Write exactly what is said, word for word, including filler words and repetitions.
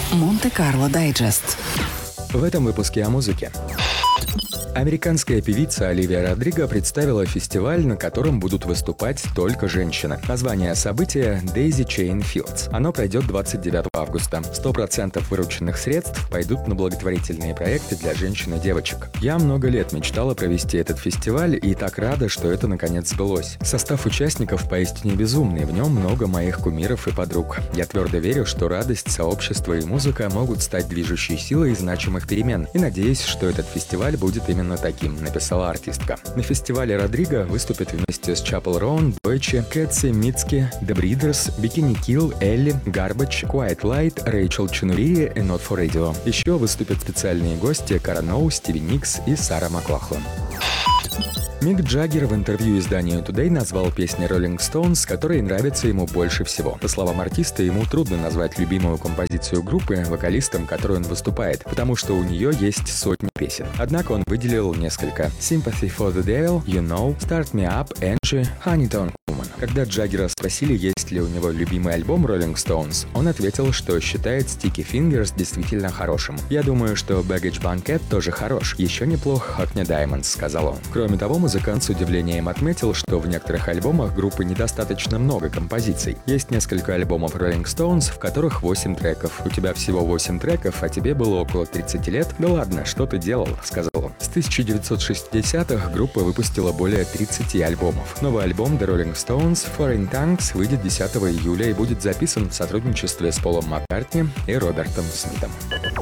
Монте-Карло Дайджест. В этом выпуске о музыке. Американская певица Оливия Родриго представила фестиваль, на котором будут выступать только женщины. Название события — Daisy Chain Fields. Оно пройдет двадцать девятого августа. сто процентов вырученных средств пойдут на благотворительные проекты для женщин и девочек. Я много лет мечтала провести этот фестиваль и так рада, что это наконец сбылось. Состав участников поистине безумный, в нем много моих кумиров и подруг. Я твердо верю, что радость, сообщество и музыка могут стать движущей силой значимых перемен. И надеюсь, что этот фестиваль будет именно таким, написала артистка. На фестивале Родриго выступит вместе с Chappell Roan, Deutsche, Кэтси, Mitski, The Breeders, Bikini Kill, Элли, Garbage, Quiet Light, Рэйчел Чунурии и Not for Radio. Еще выступят специальные гости Кара Ноу, Стиви Никс и Сара Маклахлан. Мик Джаггер в интервью изданию Today назвал песни Rolling Stones, которые нравятся ему больше всего. По словам артиста, ему трудно назвать любимую композицию группы вокалистом, которой он выступает, потому что у нее есть сотни песен. Однако он выделил несколько: Sympathy for the Devil, You Know, Start Me Up, Angie, Honeyton Woman. Когда Джаггера спросили, есть ли у него любимый альбом Rolling Stones, он ответил, что считает Sticky Fingers действительно хорошим. «Я думаю, что Baggage Banquet тоже хорош. Еще неплох Hot Me Diamonds», — сказал он. Кроме того, музыкант с удивлением отметил, что в некоторых альбомах группы недостаточно много композиций. Есть несколько альбомов Rolling Stones, в которых восемь треков. У тебя всего восемь треков, а тебе было около тридцати лет? Да ладно, что ты делал, сказал он. С тысяча девятьсот шестидесятых группа выпустила более тридцати альбомов. Новый альбом The Rolling Stones Foreign Tongues выйдет десятого июля и будет записан в сотрудничестве с Полом Маккартни и Робертом Смитом.